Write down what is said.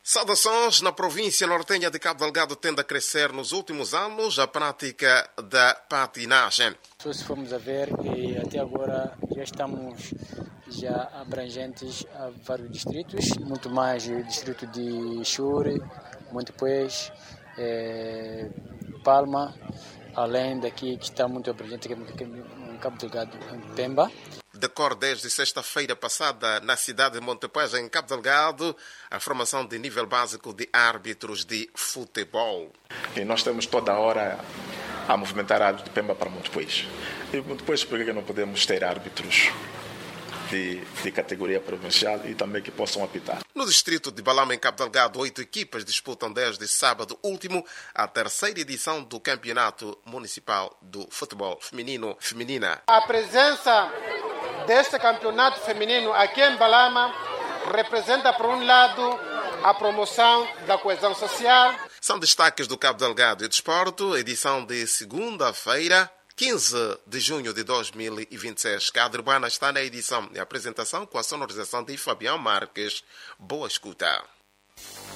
Saudações. Na província nortenha de Cabo Delgado tende a crescer nos últimos anos a prática da patinagem. Se formos a ver, e até agora já estamos abrangentes a vários distritos, muito mais o distrito de Chure, Montepuez, Palma, além daqui que está muito abrangente aqui em Cabo Delgado, em Pemba. Decorre desde sexta-feira passada na cidade de Montepuez, em Cabo Delgado, a formação de nível básico de árbitros de futebol. E nós estamos toda a hora a movimentar árbitros de Pemba para Montepuez. E Montepuez, por que não podemos ter árbitros de categoria provincial e também que possam apitar? No distrito de Balama, em Cabo Delgado, 8 equipas disputam desde sábado último a terceira edição do Campeonato Municipal do Futebol Feminina. A presença deste campeonato feminino aqui em Balama representa, por um lado, a promoção da coesão social. São destaques do Cabo Delgado e Desporto, edição de segunda-feira, 15 de junho de 2026. Cada Urbana está na edição e apresentação com a sonorização de Fabião Marques. Boa escuta.